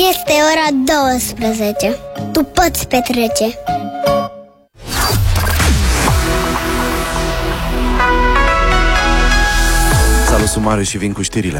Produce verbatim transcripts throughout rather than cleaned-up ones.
Este ora douăsprezece. Tu poți petrece. Salut, Sumare, și vin cu știrile.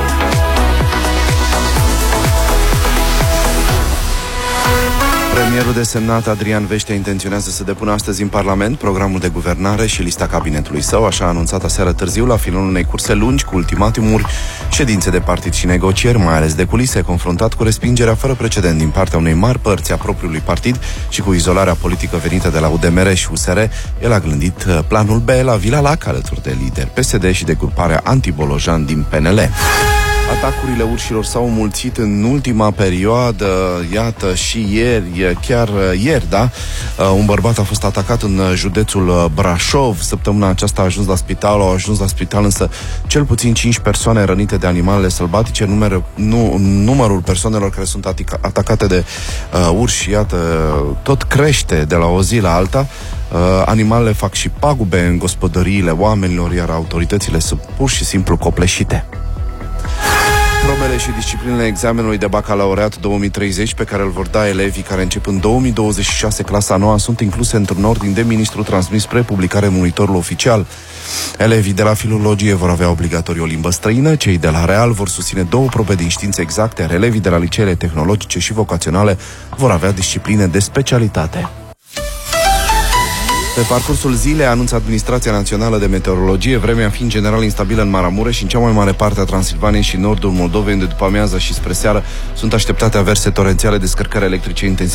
Premierul desemnat Adrian Veștea intenționează să depună astăzi în Parlament programul de guvernare și lista cabinetului său, așa a anunțat aseară târziu, la finalul unei curse lungi cu ultimatumuri, ședințe de partid și negocieri, mai ales de culise, confruntat cu respingerea fără precedent din partea unei mari părți a propriului partid și cu izolarea politică venită de la U D M R și U S R. El a gândit planul B la Vila Lac, alături de lideri P S D și de gruparea anti-Bolojan din P N L. Atacurile urșilor s-au mulțit în ultima perioadă, iată, și ieri, chiar ieri, da? Un bărbat a fost atacat în județul Brașov. Săptămâna aceasta a ajuns la spital, au ajuns la spital însă cel puțin cinci persoane rănite de animalele sălbatice. Numer, nu, numărul persoanelor care sunt atica, atacate de uh, urși, iată, tot crește de la o zi la alta. Uh, animalele fac și pagube în gospodăriile oamenilor, iar autoritățile sunt pur și simplu copleșite. Probele și disciplinele examenului de bacalaureat două mii treizeci pe care îl vor da elevii care încep în două mii douăzeci și șase clasa nouă sunt incluse într-un ordin de ministru transmis spre publicare în monitorul oficial. Elevii de la filologie vor avea obligatoriu o limbă străină, cei de la Real vor susține două probe din științe exacte, iar elevii de la liceele tehnologice și vocaționale vor avea discipline de specialitate. Pe parcursul zilei, anunță Administrația Națională de Meteorologie, vremea fiind general instabilă în Maramureș și în cea mai mare parte a Transilvaniei și nordul Moldovei, unde după amiază și spre seară sunt așteptate averse torențiale, descărcări electrice intensive